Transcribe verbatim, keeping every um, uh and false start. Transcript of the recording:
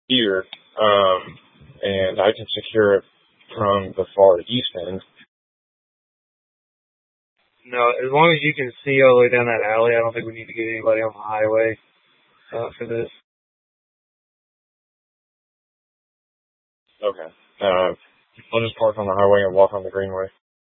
here, um, and I can secure it from the far east end. No, as long as you can see all the way down that alley, I don't think we need to get anybody on the highway uh, for this. Okay. Uh, I'll just park on the highway and walk on the greenway.